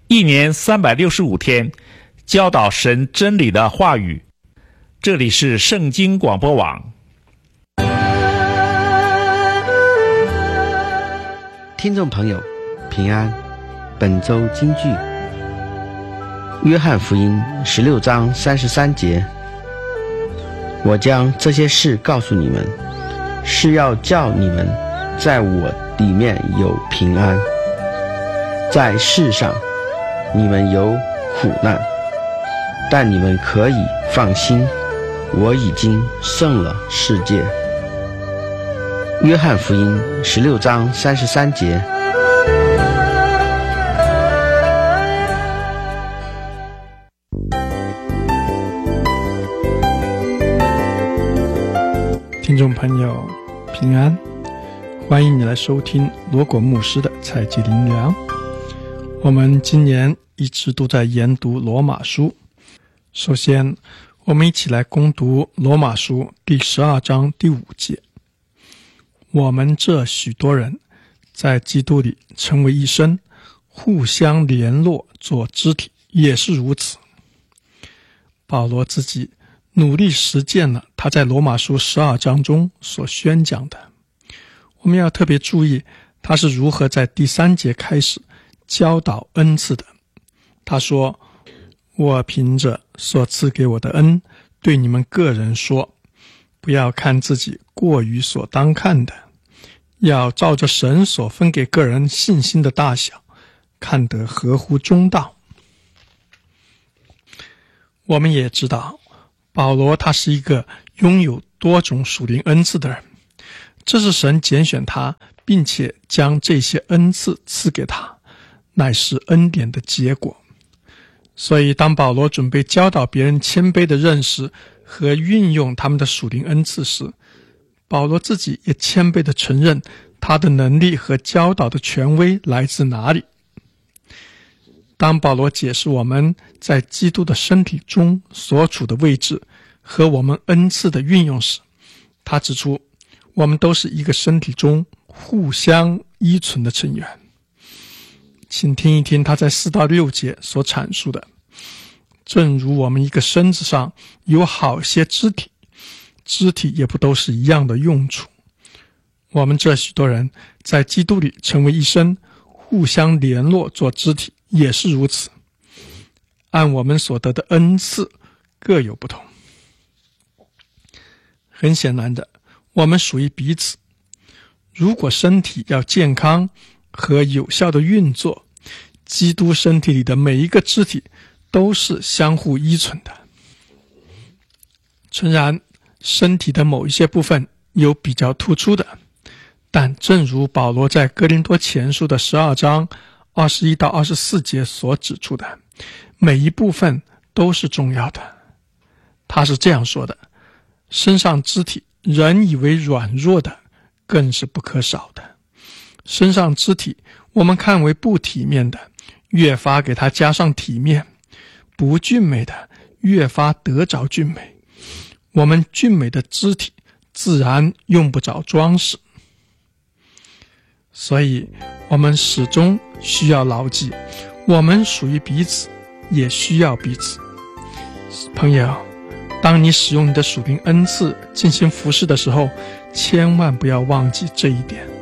一年365天，教导神真理的话语。这里是圣经广播网。 听众朋友平安，本周金句，约翰福音16章33节，我将这些事告诉你们，是要叫你们在我里面有平安。在世上你们有苦难，但你们可以放心，我已经胜了世界。约翰福音16章33节。 听众朋友平安，欢迎你来收听罗果牧师的采集灵粮。我们今年一直都在研读罗马书。首先我们一起来攻读罗马书第12章第5节，我们这许多人在基督里成为一身，互相联络做肢体，也是如此。保罗自己努力实践了他在罗马书12章中所宣讲的。我们要特别注意他是如何在第3节开始教导恩赐的。他说，我凭着所赐给我的恩对你们个人说，不要看自己过于所当看的，要照着神所分给个人信心的大小，看得合乎中道。我们也知道保罗他是一个拥有多种属灵恩赐的人，这是神拣选他，并且将这些恩赐赐给他，乃是恩典的结果。所以当保罗准备教导别人谦卑的认识和运用他们的属灵恩赐时，保罗自己也谦卑地承认他的能力和教导的权威来自哪里。当保罗解释我们在基督的身体中所处的位置和我们恩赐的运用时，他指出我们都是一个身体中互相依存的成员。请听一听他在4到6节所阐述的，正如我们一个身子上有好些肢体，肢体也不都是一样的用处。我们这许多人在基督里成为一身，互相联络做肢体，也是如此。按我们所得的恩赐各有不同。很显然的，我们属于彼此。如果身体要健康和有效的运作，基督身体里的每一个肢体都是相互依存的。诚然，身体的某一些部分有比较突出的，但正如保罗在哥林多前书的12章21到24节所指出的，每一部分都是重要的。他是这样说的，身上肢体人以为软弱的，更是不可少的。身上肢体我们看为不体面的，越发给它加上体面；不俊美的，越发得着俊美。我们俊美的肢体自然用不着装饰。所以我们始终需要牢记，我们属于彼此，也需要彼此。朋友，当你使用你的属灵恩赐进行服事的时候，千万不要忘记这一点。